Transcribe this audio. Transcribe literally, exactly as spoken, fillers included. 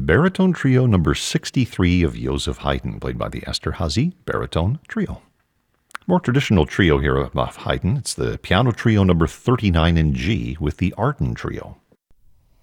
Baritone Trio number sixty-three of Joseph Haydn, played by the Esterhazy Baritone Trio. More traditional trio here of Haydn, it's the Piano Trio number thirty-nine in G with the Arden Trio.